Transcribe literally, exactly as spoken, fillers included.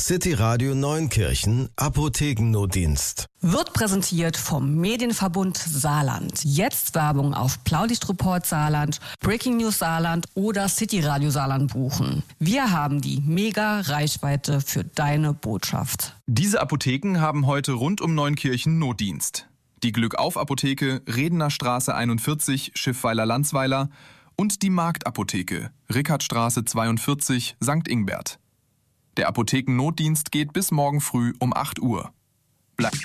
City Radio Neunkirchen Apothekennotdienst. Wird präsentiert vom Medienverbund Saarland. Jetzt Werbung auf Blaulichtreport Saarland, Breaking News Saarland oder City Radio Saarland buchen. Wir haben die Mega-Reichweite für deine Botschaft. Diese Apotheken haben heute rund um Neunkirchen Notdienst. Die Glückauf-Apotheke, Redener Straße einundvierzig, Schiffweiler-Landsweiler und die Marktapotheke, Rickardstraße zweiundvierzig, Sankt Ingbert. Der Apothekennotdienst geht bis morgen früh um acht Uhr. Bleib